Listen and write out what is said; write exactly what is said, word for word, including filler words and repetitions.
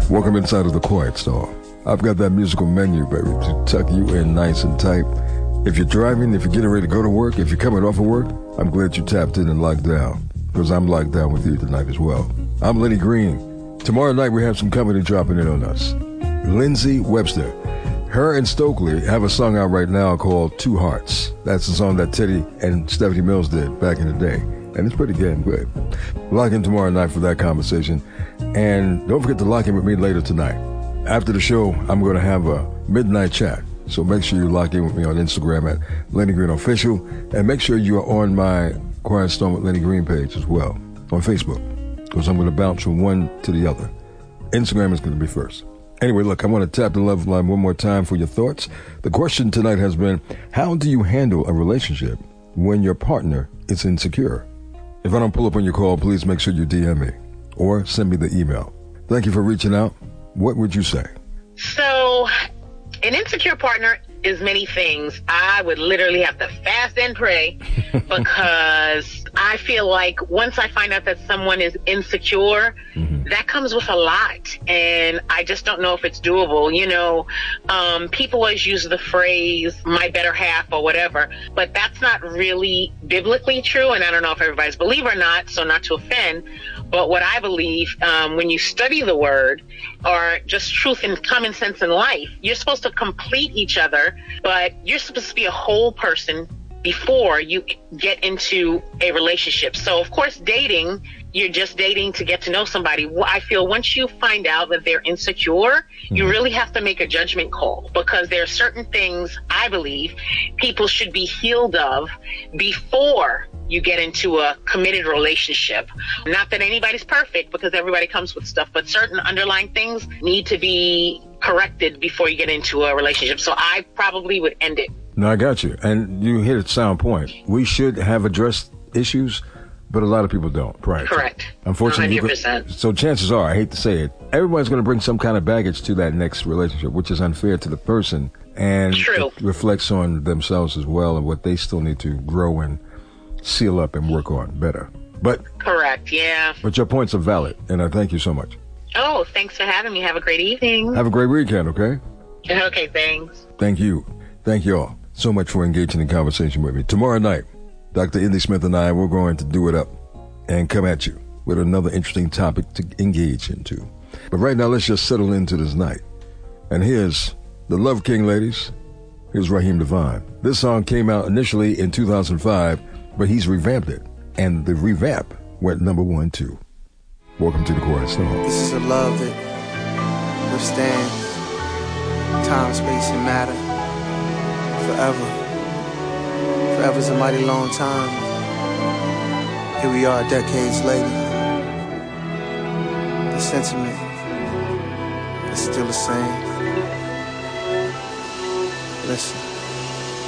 Welcome inside of the Quiet Storm. I've got that musical menu, baby, to tuck you in nice and tight. If you're driving, if you're getting ready to go to work, if you're coming off of work, I'm glad you tapped in and locked down, because I'm locked down with you tonight as well. I'm Lenny Green. Tomorrow night we have some company dropping in on us. Lindsay Webster. Her and Stokely have a song out right now called Two Hearts. That's the song that Teddy and Stephanie Mills did back in the day. And it's pretty damn good. Lock in tomorrow night for that conversation. And don't forget to lock in with me later tonight. After the show, I'm going to have a midnight chat. So make sure you lock in with me on Instagram at Lenny Green Official. And make sure you are on my Quiet Storm with Lenny Green page as well on Facebook. Because I'm going to bounce from one to the other. Instagram is going to be first. Anyway, look, I want to tap the love line one more time for your thoughts. The question tonight has been, how do you handle a relationship when your partner is insecure? If I don't pull up on your call, please make sure you D M me or send me the email. Thank you for reaching out. What would you say? So, an insecure partner is many things. I would literally have to fast and pray because I feel like once I find out that someone is insecure, mm-hmm. that comes with a lot. And I just don't know if it's doable. You know, um, people always use the phrase, my better half or whatever, but that's not really biblically true. And I don't know if everybody's believe or not, so not to offend. But what I believe, um, when you study the word or just truth and common sense in life, you're supposed to complete each other, but you're supposed to be a whole person before you get into a relationship. So, of course, dating, you're just dating to get to know somebody. I feel once you find out that they're insecure, mm-hmm. you really have to make a judgment call, because there are certain things I believe people should be healed of before you get into a committed relationship. Not that anybody's perfect, because everybody comes with stuff, but certain underlying things need to be corrected before you get into a relationship. So I probably would end it. No, I got you. And you hit a sound point. We should have addressed issues, but a lot of people don't. Right. Correct. Unfortunately, one hundred percent. So chances are, I hate to say it, everybody's going to bring some kind of baggage to that next relationship, which is unfair to the person. And True. It reflects on themselves as well and what they still need to grow and seal up and work on better. But correct, yeah. But your points are valid, and I thank you so much. Oh, thanks for having me. Have a great evening. Have a great weekend, okay? Okay, thanks. Thank you. Thank you all so much for engaging in conversation with me. Tomorrow night, Doctor Indy Smith and I, we're going to do it up and come at you with another interesting topic to engage into. But right now, let's just settle into this night. And here's the Love King, ladies. Here's Raheem Devine. This song came out initially in two thousand five, but he's revamped it. And the revamp went number one, too. Welcome to the Quiet Storm. This is a love that withstands time, space, and matter forever. Forever's a mighty long time. Here we are decades later. The sentiment is still the same. Listen.